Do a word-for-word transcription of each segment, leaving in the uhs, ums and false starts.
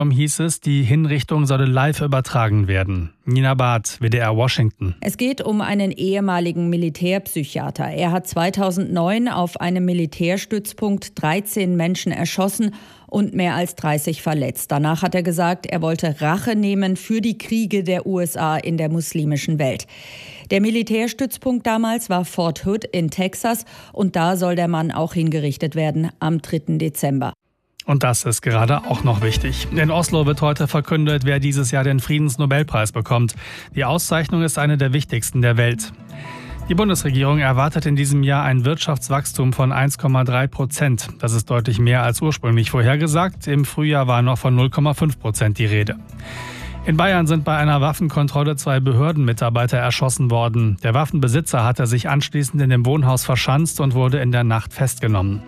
hieß es, die Hinrichtung solle live übertragen werden. Nina Barth, W D R Washington. Es geht um einen ehemaligen Militärpsychiater. Er hat zweitausendneun auf einem Militärstützpunkt dreizehn Menschen erschossen und mehr als dreißig verletzt. Danach hat er gesagt, er wollte Rache nehmen für die Kriege der U S A in der muslimischen Welt. Der Militärstützpunkt damals war Fort Hood in Texas und da soll der Mann auch hingerichtet werden am dritten Dezember. Und das ist gerade auch noch wichtig. In Oslo wird heute verkündet, wer dieses Jahr den Friedensnobelpreis bekommt. Die Auszeichnung ist eine der wichtigsten der Welt. Die Bundesregierung erwartet in diesem Jahr ein Wirtschaftswachstum von eins Komma drei Prozent. Das ist deutlich mehr als ursprünglich vorhergesagt. Im Frühjahr war noch von null Komma fünf Prozent die Rede. In Bayern sind bei einer Waffenkontrolle zwei Behördenmitarbeiter erschossen worden. Der Waffenbesitzer hatte sich anschließend in dem Wohnhaus verschanzt und wurde in der Nacht festgenommen.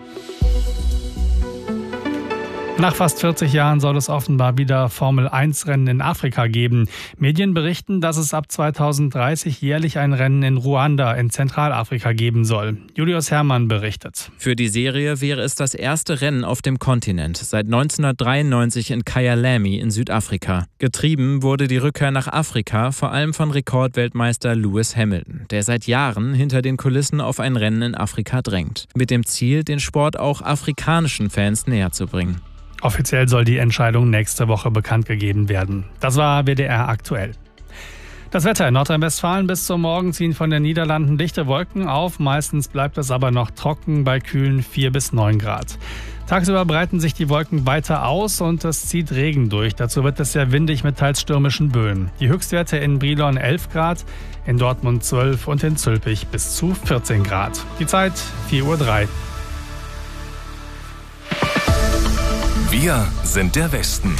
Nach fast vierzig Jahren soll es offenbar wieder Formel eins Rennen in Afrika geben. Medien berichten, dass es ab zweitausenddreißig jährlich ein Rennen in Ruanda in Zentralafrika geben soll. Julius Herrmann berichtet. Für die Serie wäre es das erste Rennen auf dem Kontinent seit neunzehnhundertdreiundneunzig in Kyalami in Südafrika. Getrieben wurde die Rückkehr nach Afrika vor allem von Rekordweltmeister Lewis Hamilton, der seit Jahren hinter den Kulissen auf ein Rennen in Afrika drängt. Mit dem Ziel, den Sport auch afrikanischen Fans näher zu bringen. Offiziell soll die Entscheidung nächste Woche bekannt gegeben werden. Das war W D R aktuell. Das Wetter in Nordrhein-Westfalen: bis zum Morgen ziehen von den Niederlanden dichte Wolken auf. Meistens bleibt es aber noch trocken bei kühlen vier bis neun Grad. Tagsüber breiten sich die Wolken weiter aus und es zieht Regen durch. Dazu wird es sehr windig mit teils stürmischen Böen. Die Höchstwerte in Brilon elf Grad, in Dortmund zwölf und in Zülpich bis zu vierzehn Grad. Die Zeit vier Uhr drei. Wir sind der Westen.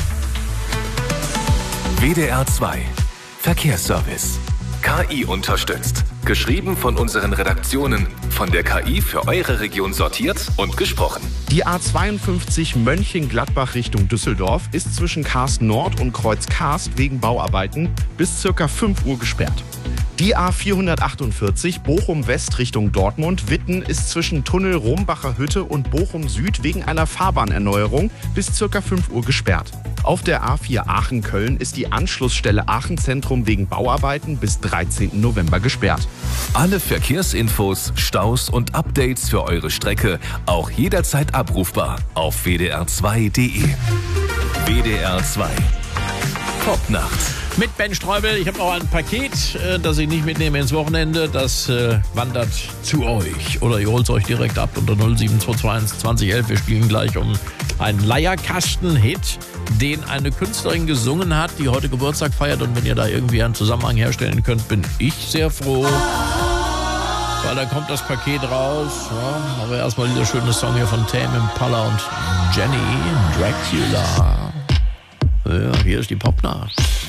W D R zwei Verkehrsservice. K I unterstützt. Geschrieben von unseren Redaktionen. Von der K I für eure Region sortiert und gesprochen. Die A zweiundfünfzig Mönchengladbach Richtung Düsseldorf ist zwischen Karst Nord und Kreuz Karst wegen Bauarbeiten bis ca. fünf Uhr gesperrt. Die A vierhundertachtundvierzig Bochum West Richtung Dortmund Witten ist zwischen Tunnel Rombacher Hütte und Bochum Süd wegen einer Fahrbahnerneuerung bis ca. fünf Uhr gesperrt. Auf der A vier Aachen-Köln ist die Anschlussstelle Aachen Zentrum wegen Bauarbeiten bis dreizehnten November gesperrt. Alle Verkehrsinfos, Staus und Updates für eure Strecke auch jederzeit abrufbar auf w d r zwei punkt d e. W D R zwei Popnacht. Mit Ben Streubel. Ich habe noch ein Paket, äh, das ich nicht mitnehme ins Wochenende. Das äh, wandert zu euch. Oder ihr holt es euch direkt ab unter null sieben zwei zwei eins zwanzig elf. Wir spielen gleich um einen Leierkasten-Hit, den eine Künstlerin gesungen hat, die heute Geburtstag feiert. Und wenn ihr da irgendwie einen Zusammenhang herstellen könnt, bin ich sehr froh. Weil dann kommt das Paket raus. Ja, aber erstmal dieser schöne Song hier von Tame Impala und Jenny Dracula. Ja, hier ist die Popnacht.